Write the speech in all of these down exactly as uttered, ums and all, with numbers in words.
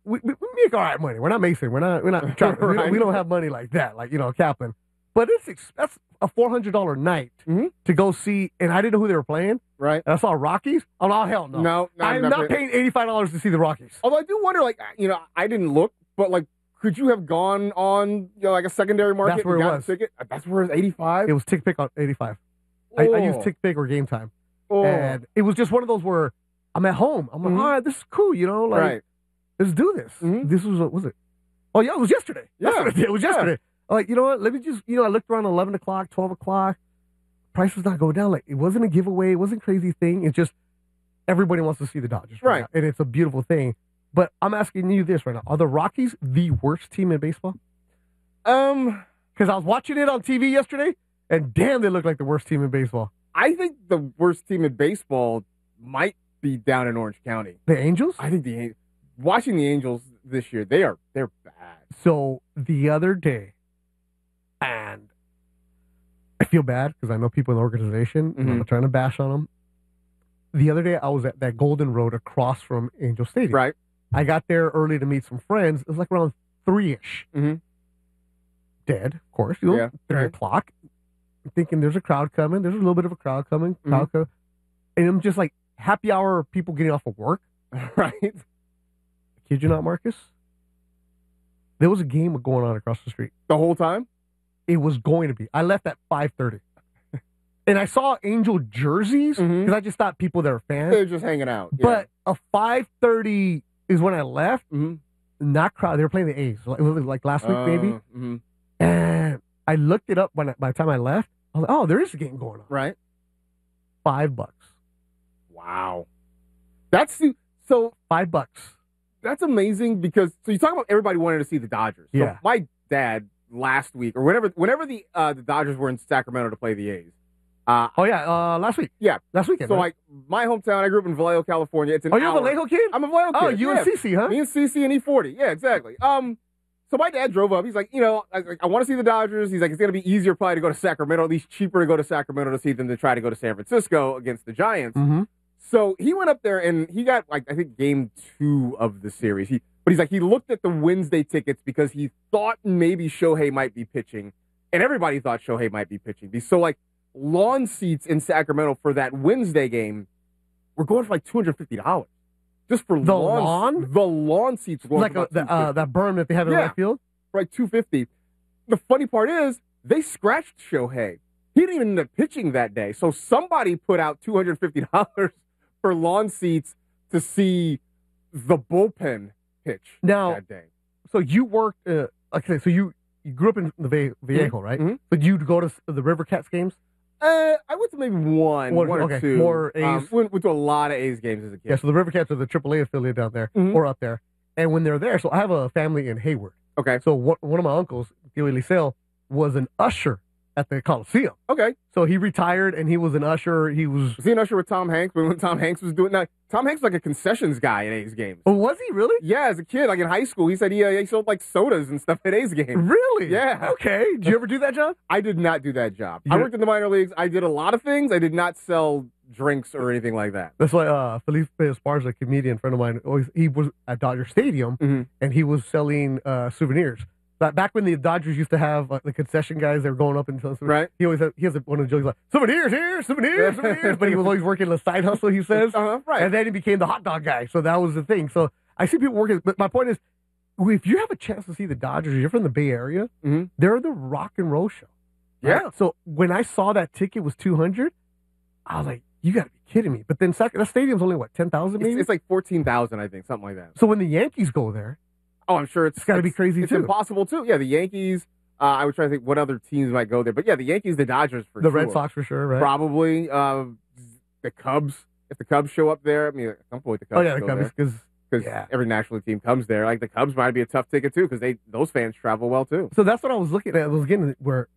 we, we make all right money. We're not Mason. We're not. We're not. Trying, right. we, don't, we don't have money like that. Like you know, Kaplan. But it's that's a four hundred dollar night mm-hmm. to go see, and I didn't know who they were playing. Right. And I saw Rockies. Oh, no, hell no. No, no I'm not paying eighty five dollars to see the Rockies. Although I do wonder, like you know, I didn't look, but like, could you have gone on you know like a secondary market? That's where and it got was. A ticket? That's where it's eighty five. It was Tick Pick on eighty five. I, I used Tick Pick or Game Time, oh. and it was just one of those where I'm at home. I'm like, mm-hmm. all right, this is cool, you know, like right. let's do this. Mm-hmm. This was was it? Oh yeah, it was yesterday. Yeah, That's what I did. It was yeah. yesterday. I'm like, you know what? Let me just, you know, I looked around eleven o'clock, twelve o'clock. Price was not going down. Like it wasn't a giveaway. It wasn't a crazy thing. It's just everybody wants to see the Dodgers, right? right. And it's a beautiful thing. But I'm asking you this right now: are the Rockies the worst team in baseball? Um, because I was watching it on T V yesterday, and damn, they look like the worst team in baseball. I think the worst team in baseball might be down in Orange County. The Angels? I think the watching the Angels this year, they are they're bad. So the other day, and I feel bad because I know people in the organization, mm-hmm. and I'm not trying to bash on them. The other day, I was at that Golden Road across from Angel Stadium. Right. I got there early to meet some friends. It was like around three-ish. Mm-hmm. Dead, of course. You know, yeah. three right. o'clock. I'm thinking there's a crowd coming. There's a little bit of a crowd coming. Crowd mm-hmm. coming. And I'm just like, happy hour people getting off of work. Right. Kid you not, Marcus? There was a game going on across the street. The whole time? It was going to be. I left at five thirty. And I saw Angel jerseys because mm-hmm. I just thought people that are fans. They're just hanging out. Yeah. But a five thirty is when I left. Mm-hmm. Not crowd. They were playing the A's. It was like last week, uh, maybe. Mm-hmm. And I looked it up when by the time I left. I was like, oh, there is a game going on. Right. Five bucks. Wow. That's so five bucks. That's amazing because so you talk about everybody wanting to see the Dodgers. So yeah. My dad last week or whenever whenever the uh, the Dodgers were in Sacramento to play the A's. Uh, oh yeah, uh, last week. Yeah, last weekend. So right? like my hometown, I grew up in Vallejo, California. It's an Oh, you're hour. a Vallejo kid? I'm a Vallejo kid. Oh, you yeah. and Cece, huh? Me and Cece and E forty. Yeah, exactly. Um, so my dad drove up. He's like, you know, I, I want to see the Dodgers. He's like, it's gonna be easier probably to go to Sacramento, at least cheaper to go to Sacramento to see them than try to go to San Francisco against the Giants. Mm-hmm. So he went up there and he got like I think game two of the series. He but he's like he looked at the Wednesday tickets because he thought maybe Shohei might be pitching, and everybody thought Shohei might be pitching. So like lawn seats in Sacramento for that Wednesday game were going for like two hundred fifty dollars just for the lawn. lawn? The lawn seats were going like for a, the, uh, that berm that they have in yeah, right field, for like two fifty. The funny part is they scratched Shohei. He didn't even end up pitching that day, so somebody put out two hundred fifty dollars for lawn seats to see the bullpen pitch now, that day. So you worked, uh, okay, so you, you grew up in the Vallejo, mm-hmm. right? Mm-hmm. But you'd go to the River Cats games? Uh, I went to maybe one, or, one or okay, two. More A's? Um, went, went to a lot of A's games as a kid. Yeah, so the River Cats are the triple A affiliate down there, mm-hmm. or up there. And when they're there, so I have a family in Hayward. Okay. So one, one of my uncles, Dewey Lisell, was an usher at the Coliseum. Okay. So he retired and he was an usher. He was. Was he an usher with Tom Hanks? When Tom Hanks was doing that, Tom Hanks was like a concessions guy at A's games. Oh, was he really? Yeah, as a kid, like in high school, he said he, uh, he sold like sodas and stuff at A's games. Really? Yeah. Okay. Did you ever do that job? I did not do that job. You're... I worked in the minor leagues. I did a lot of things. I did not sell drinks or anything like that. That's why uh, Felipe Esparza, a comedian friend of mine, always he was at Dodger Stadium mm-hmm. and he was selling uh, souvenirs. Back when the Dodgers used to have uh, the concession guys, they were going up and selling souvenirs. Right. He always had, he has one of the jokes like souvenirs here, souvenirs, souvenirs. But he was always working a side hustle. He says, uh-huh, right. And then he became the hot dog guy. So that was the thing. So I see people working. But my point is, if you have a chance to see the Dodgers, you're from the Bay Area, mm-hmm. they're the rock and roll show. Right? Yeah. So when I saw that ticket was two hundred, I was like, you got to be kidding me. But then that stadium's only what ten thousand maybe. It's, it's like fourteen thousand, I think, something like that. So when the Yankees go there. Oh, I'm sure it's, it's got to be crazy it's too. It's impossible too. Yeah, the Yankees. Uh, I was trying to think what other teams might go there, but yeah, the Yankees, the Dodgers for the sure. Red Sox for sure, right? Probably uh, the Cubs. If the Cubs show up there, I mean, at some point the Cubs. Oh yeah, the Cubs because because yeah. every National League team comes there. Like the Cubs might be a tough ticket too because they those fans travel well too. So that's what I was looking at. I was getting where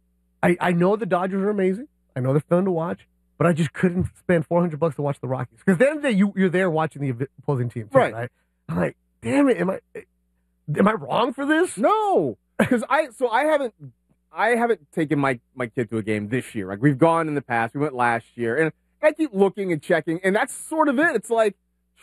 I I know the Dodgers are amazing. I know they're fun to watch. But I just couldn't spend four hundred bucks to watch the Rockies because then the, you you're there watching the opposing team, too, right? right? I'm like, damn it, am I am I wrong for this? No, because I so I haven't I haven't taken my my kid to a game this year. Like we've gone in the past, we went last year, and I keep looking and checking, and that's sort of it. It's like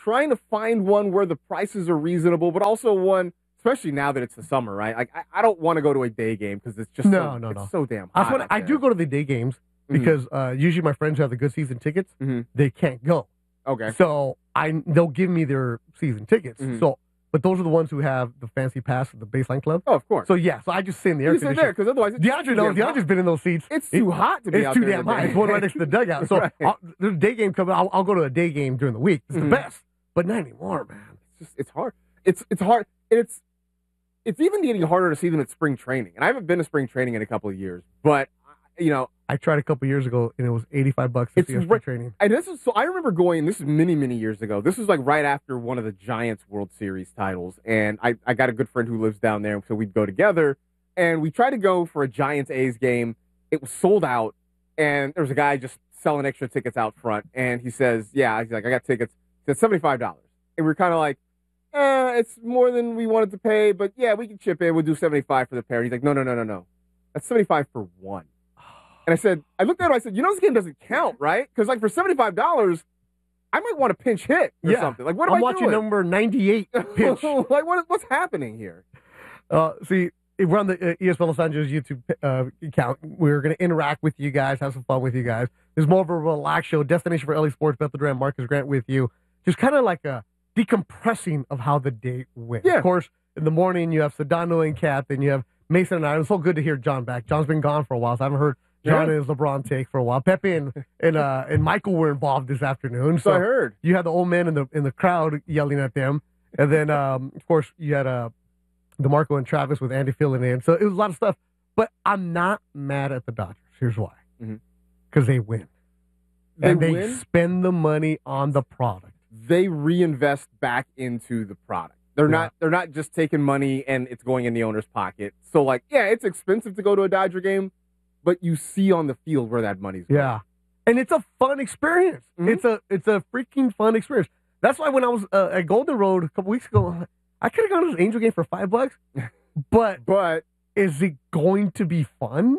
trying to find one where the prices are reasonable, but also one, especially now that it's the summer, right? Like I, I don't want to go to a day game because it's just no, so, no, it's no. so damn That's hot. what I do go to the day games because mm-hmm. uh, usually my friends who have the good season tickets, mm-hmm. they can't go. Okay. So I they'll give me their season tickets. Mm-hmm. So, but those are the ones who have the fancy pass at the baseline club. Oh, of course. So yeah, so I just sit in the air you conditioning. sit there because otherwise, DeAndre knows. DeAndre's been in those seats. It's too it, hot to be it's out too there. It's too damn hot. It's one right next to the dugout. So right. I'll, there's a day game coming. I'll, I'll go to a day game during the week. It's mm-hmm. the best, but not anymore, man. It's just it's hard. It's it's hard. It's it's even getting harder to see them at spring training. And I haven't been to spring training in a couple of years, but you know. I tried a couple years ago, and it was eighty-five bucks to it's see a spring right, training. And this is so. I remember going. This is many, many years ago. This was like right after one of the Giants World Series titles, and I, I got a good friend who lives down there, so we'd go together. And we tried to go for a Giants A's game. It was sold out, and there was a guy just selling extra tickets out front. And he says, "Yeah," he's like, "I got tickets." He said seventy-five dollars, and we we're kind of like, "Uh, it's more than we wanted to pay, but yeah, we can chip in. We'll do seventy-five for the pair." And he's like, "No, no, no, no, no. That's seventy-five for one." And I said, I looked at him, I said, you know, this game doesn't count, right? Because, like, for seventy-five dollars, I might want a pinch hit or yeah. something. Like, what am I'm I watching doing? number ninety-eight pinch. Like, what, what's happening here? Uh, see, we're on the uh, E S P N Los Angeles YouTube uh, account. We're going to interact with you guys, have some fun with you guys. There's more of a relaxed show, destination for L A sports. Beth Duran, Marcus Grant with you. Just kind of like a decompressing of how the day went. Yeah. Of course, in the morning, you have Sedano and Kat, then you have Mason and I. It's so good to hear John back. John's been gone for a while, so I haven't heard John yeah. and his LeBron take for a while. Pepe and and, uh, and Michael were involved this afternoon. So, so I heard. You had the old man in the in the crowd yelling at them. And then, um, of course, you had uh, DeMarco and Travis with Andy filling in. So it was a lot of stuff. But I'm not mad at the Dodgers. Here's why. Because mm-hmm. they win. They and they win? spend the money on the product. They reinvest back into the product. They're yeah. not they're not just taking money and it's going in the owner's pocket. So, like, yeah, it's expensive to go to a Dodger game, but you see on the field where that money's going. Yeah. And it's a fun experience. Mm-hmm. It's a it's a freaking fun experience. That's why when I was uh, at Golden Road a couple weeks ago, I could have gone to this Angel game for five bucks. But but is it going to be fun?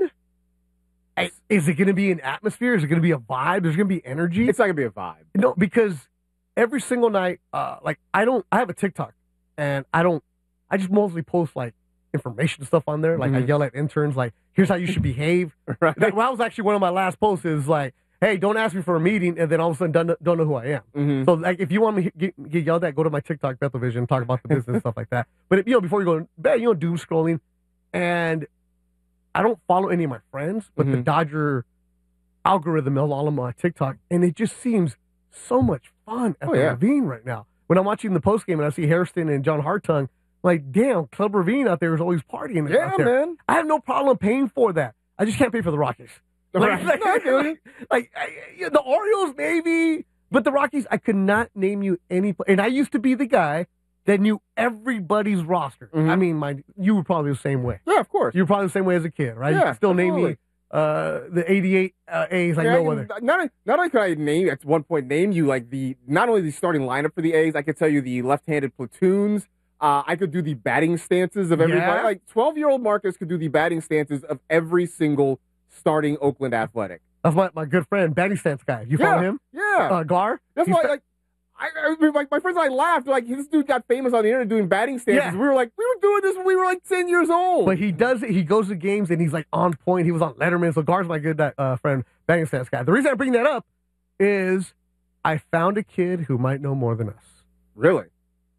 Is it going to be an atmosphere? Is it going to be a vibe? There's going to be energy? It's not going to be a vibe. No, because every single night, uh, like I don't, I have a TikTok, and I don't, I just mostly post like information stuff on there. Like mm-hmm. I yell at interns, like, "Here's how you should behave." Right. That, well, that was actually one of my last posts. Is like, "Hey, don't ask me for a meeting," and then all of a sudden don't, don't know who I am. Mm-hmm. So, like, if you want me to get, get yelled at, go to my TikTok, Bethelvision, talk about the business stuff like that. But if, you know, before you go to bed, you know, doom scrolling, and I don't follow any of my friends, but mm-hmm. the Dodger algorithm is all on my TikTok, and it just seems so much fun at oh, the yeah. Ravine right now. When I'm watching the post game and I see Hairston and John Hartung, I'm like, damn, Club Ravine out there is always partying. Yeah, out there. man. I have no problem paying for that. I just can't pay for the Rockies. Like, like, like, like I, the Orioles maybe, but the Rockies, I could not name you any. And I used to be the guy that knew everybody's roster. Mm-hmm. I mean, my you were probably the same way. Yeah, of course. You were probably the same way as a kid, right? Yeah, you can still absolutely. name me uh, the eighty-eight uh, A's. I yeah, know I can, whether. Not, not only could I name at one point name you like the not only the starting lineup for the A's, I could tell you the left-handed platoons. Uh, I could do the batting stances of everybody. Yeah. Like twelve-year-old Marcus could do the batting stances of every single starting Oakland Athletic. That's my, my good friend, batting stance guy. You yeah, follow him? Yeah. Uh, Gar? That's He's why, fa- like, I, I mean, like, my friends and I laughed. Like, this dude got famous on the internet doing batting stances. Yeah. We were like, we were doing this when we were like ten years old. But he does it. He goes to games and he's like on point. He was on Letterman. So Gar's my good uh, friend, batting stance guy. The reason I bring that up is I found a kid who might know more than us. Really?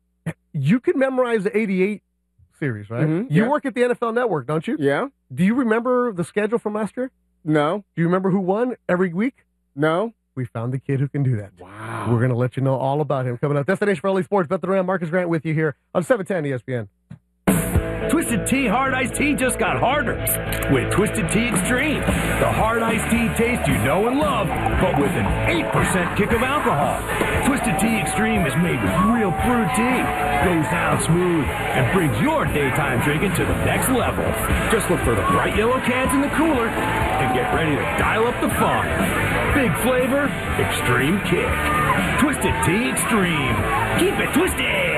You can memorize the eighty-eight series, right? Mm-hmm, you yeah. work at the N F L Network, don't you? Yeah. Do you remember the schedule from last year? No. Do you remember who won every week? No. We found the kid who can do that. Wow. We're going to let you know all about him coming up. Destination for L A Sports. Beth Duran, Marcus Grant with you here on seven ten E S P N. Twisted Tea Hard Iced Tea just got harder with Twisted Tea Extreme. The hard iced tea taste you know and love, but with an eight percent kick of alcohol. Twisted Tea Extreme is made with real fruit tea, goes down smooth, and brings your daytime drinking to the next level. Just look for the bright yellow cans in the cooler and get ready to dial up the fun. Big flavor, extreme kick. Twisted Tea Extreme. Keep it twisted!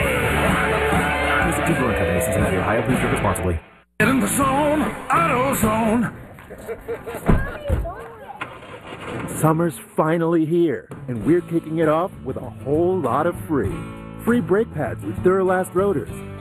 Twisted Tea Brewing Company, Cincinnati, Ohio. Please drink responsibly. Get in the zone, auto zone. Summer's finally here, and we're kicking it off with a whole lot of free. Free brake pads with Duralast rotors,